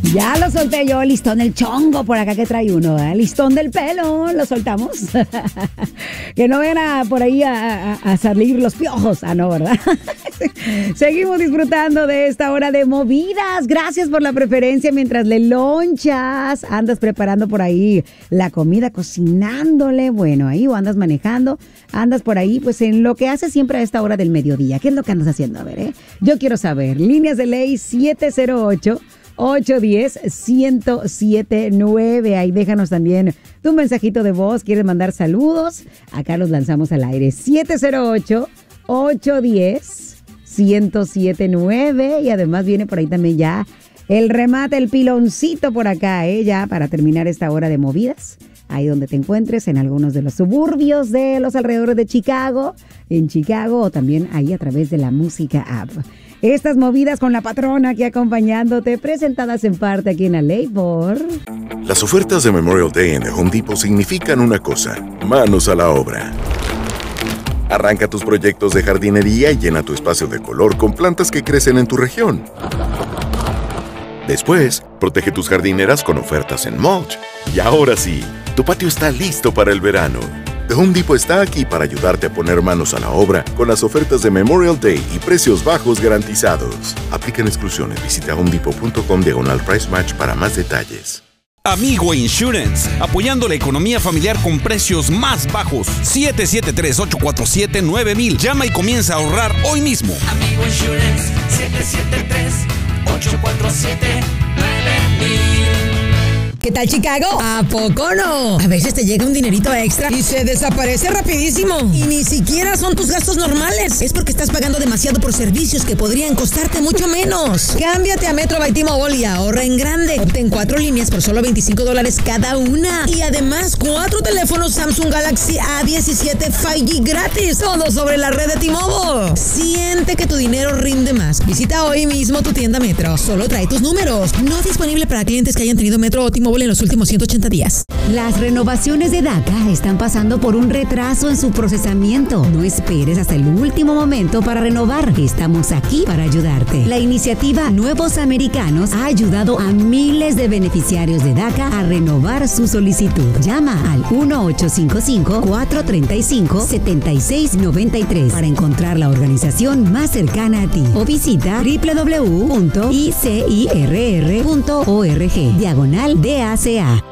Ya lo solté yo, listón del chongo por acá que trae uno, ¿eh? Listón del pelo, lo soltamos. Que no vayan por ahí a salir los piojos. Ah, no, ¿verdad? Seguimos disfrutando de esta hora de movidas. Gracias por la preferencia mientras le lonchas. Andas preparando por ahí la comida, cocinándole. Bueno, ahí o andas manejando. Andas por ahí, pues en lo que haces siempre a esta hora del mediodía. ¿Qué es lo que andas haciendo? A ver, yo quiero saber. Líneas de ley 708-810-1079. Ahí déjanos también tu mensajito de voz. ¿Quieres mandar saludos? Acá los lanzamos al aire. 708-810-1079. Y además viene por ahí también ya el remate, el piloncito por acá, ya para terminar esta hora de movidas. Ahí donde te encuentres, en algunos de los suburbios de los alrededores de Chicago, en Chicago, o también ahí a través de la Música App. Estas movidas con la patrona aquí acompañándote, presentadas en parte aquí en La Ley por... Las ofertas de Memorial Day en The Home Depot significan una cosa: manos a la obra. Arranca tus proyectos de jardinería y llena tu espacio de color con plantas que crecen en tu región. Después, protege tus jardineras con ofertas en mulch. Y ahora sí, tu patio está listo para el verano. The Home Depot está aquí para ayudarte a poner manos a la obra con las ofertas de Memorial Day y precios bajos garantizados. Aplican exclusiones. Visita homedepot.com/price match para más detalles. Amigo Insurance, apoyando la economía familiar con precios más bajos. 773-847-9000. Llama y comienza a ahorrar hoy mismo. Amigo Insurance, 773-847-9000. ¿Qué tal, Chicago? ¿A poco no? A veces te llega un dinerito extra y se desaparece rapidísimo. Y ni siquiera son tus gastos normales. Es porque estás pagando demasiado por servicios que podrían costarte mucho menos. Cámbiate a Metro by T-Mobile y ahorra en grande. Obtén 4 líneas por solo $25 cada una. Y además 4 teléfonos Samsung Galaxy A17 5G gratis. Todo sobre la red de T-Mobile. Siente que tu dinero rinde más. Visita hoy mismo tu tienda Metro. Solo trae tus números. No disponible para clientes que hayan tenido Metro o T-Mobile en los últimos 180 días. Las renovaciones de DACA están pasando por un retraso en su procesamiento. No esperes hasta el último momento para renovar. Estamos aquí para ayudarte. La iniciativa Nuevos Americanos ha ayudado a miles de beneficiarios de DACA a renovar su solicitud. Llama al 1-855-435-7693 para encontrar la organización más cercana a ti o visita www.icirr.org/DACA.